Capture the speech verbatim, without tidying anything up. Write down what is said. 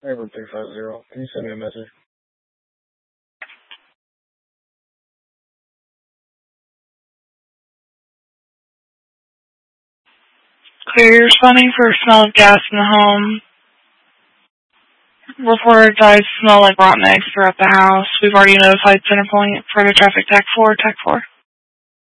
Airborne three five zero. Can you send me a message? Clear, you're responding for a smell of gas in the home. Reporter dies smell like rotten eggs throughout the house. We've already notified Centerpoint for the traffic tech four, tech four.